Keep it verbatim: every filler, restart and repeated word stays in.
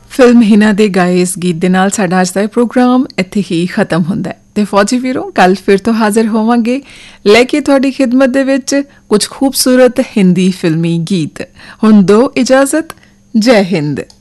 Film ਹਿਨਾ ਦੇ ਗਾਏ ਇਸ ਗੀਤ ਦੇ ਨਾਲ ਸਾਡਾ ਅੱਜ ਦਾ ਇਹ ਪ੍ਰੋਗਰਾਮ ਇੱਥੇ ਹੀ ਖਤਮ ਹੁੰਦਾ ਹੈ ਤੇ ਫੌਜੀ ਵੀਰੋ ਕੱਲ ਫਿਰ ਤੋਂ ਹਾਜ਼ਰ ਹੋਵਾਂਗੇ ਲੈ ਕੇ ਤੁਹਾਡੀ ਖਿਦਮਤ ਦੇ ਵਿੱਚ ਕੁਝ ਖੂਬਸੂਰਤ ਹਿੰਦੀ ਫਿਲਮੀ ਗੀਤ। ਹੁਣ ਦੋ ਇਜਾਜ਼ਤ। ਜੈ ਹਿੰਦ।